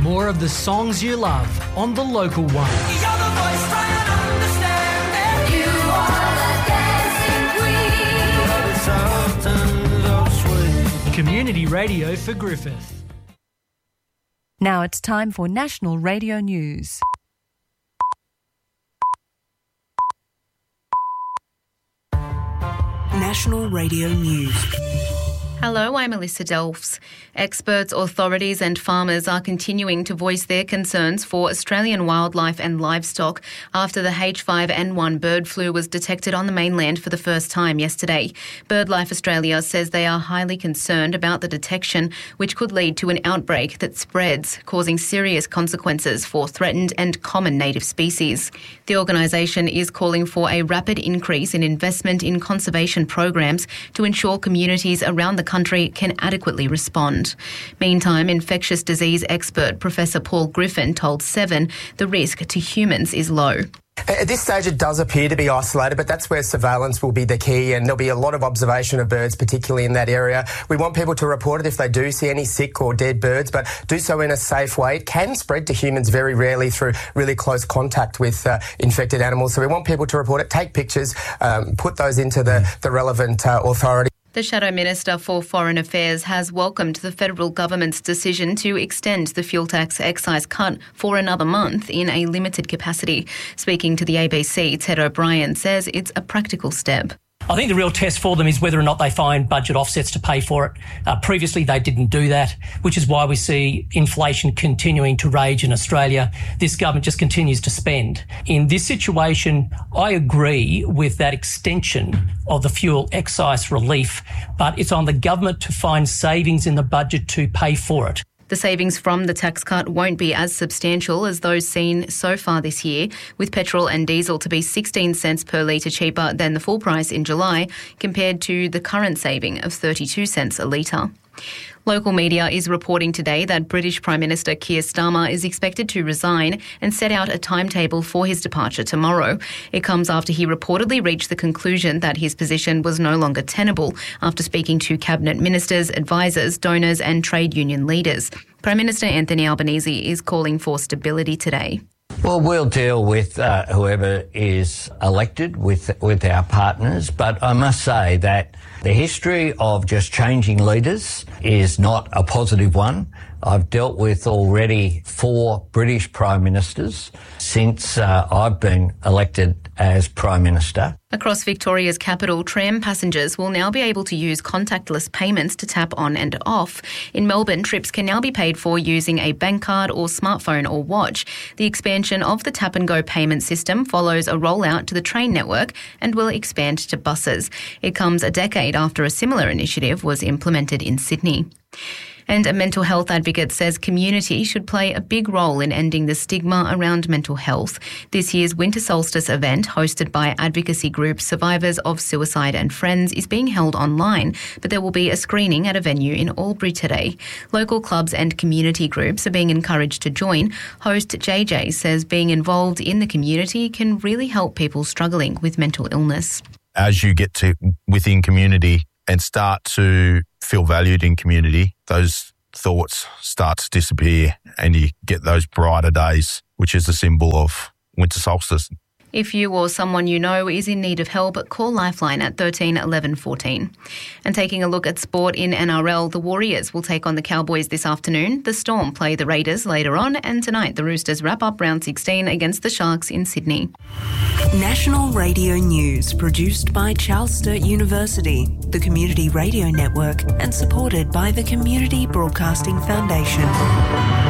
More of the songs you love on The Local One. You're the voice, try and understand it. You are the dancing queen. Community radio for Griffith. Now it's time for National Radio News. National Radio News. Hello, I'm Alyssa Delfs. Experts, authorities and farmers are continuing to voice their concerns for Australian wildlife and livestock after the H5N1 bird flu was detected on the mainland for the first time yesterday. BirdLife Australia says they are highly concerned about the detection, which could lead to an outbreak that spreads, causing serious consequences for threatened and common native species. The organisation is calling for a rapid increase in investment in conservation programs to ensure communities around the country can adequately respond. Meantime, infectious disease expert Professor Paul Griffin told Seven the risk to humans is low. At this stage, it does appear to be isolated, but that's where surveillance will be the key, and there'll be a lot of observation of birds, particularly in that area. We want people to report it if they do see any sick or dead birds, but do so in a safe way. It can spread to humans very rarely through really close contact with infected animals, so we want people to report it, take pictures, put those into the relevant authority. The Shadow Minister for Foreign Affairs has welcomed the federal government's decision to extend the fuel tax excise cut for another month in a limited capacity. Speaking to the ABC, Ted O'Brien says it's a practical step. I think the real test for them is whether or not they find budget offsets to pay for it. Previously, they didn't do that, which is why we see inflation continuing to rage in Australia. This government just continues to spend. In this situation, I agree with that extension of the fuel excise relief, but it's on the government to find savings in the budget to pay for it. The savings from the tax cut won't be as substantial as those seen so far this year, with petrol and diesel to be 16 cents per litre cheaper than the full price in July, compared to the current saving of 32 cents a litre. Local media is reporting today that British Prime Minister Keir Starmer is expected to resign and set out a timetable for his departure tomorrow. It comes after he reportedly reached the conclusion that his position was no longer tenable after speaking to cabinet ministers, advisors, donors and trade union leaders. Prime Minister Anthony Albanese is calling for stability today. Well, we'll deal with whoever is elected with our partners, but I must say that the history of just changing leaders is not a positive one. I've dealt with already 4 British Prime Ministers since I've been elected as Prime Minister. Across Victoria's capital, tram passengers will now be able to use contactless payments to tap on and off. In Melbourne, trips can now be paid for using a bank card or smartphone or watch. The expansion of the tap-and-go payment system follows a rollout to the train network and will expand to buses. It comes a decade after a similar initiative was implemented in Sydney. And a mental health advocate says community should play a big role in ending the stigma around mental health. This year's Winter Solstice event, hosted by advocacy group Survivors of Suicide and Friends, is being held online, but there will be a screening at a venue in Albury today. Local clubs and community groups are being encouraged to join. Host JJ says being involved in the community can really help people struggling with mental illness. As you get to within community and start to feel valued in community, those thoughts start to disappear and you get those brighter days, which is the symbol of winter solstice. If you or someone you know is in need of help, call Lifeline at 13 11 14. And taking a look at sport in NRL, the Warriors will take on the Cowboys this afternoon. The Storm play the Raiders later on, and tonight the Roosters wrap up round 16 against the Sharks in Sydney. National Radio News, produced by Charles Sturt University, the Community Radio Network, and supported by the Community Broadcasting Foundation.